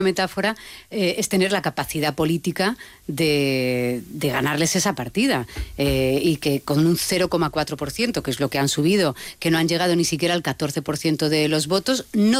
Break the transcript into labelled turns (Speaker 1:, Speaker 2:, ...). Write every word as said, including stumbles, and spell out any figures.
Speaker 1: metáfora, eh, es tener la capacidad política de, de ganarles esa partida, eh, y que con un cero coma cuatro por ciento, que es lo que han subido, que no han llegado ni siquiera al catorce por ciento de los votos, no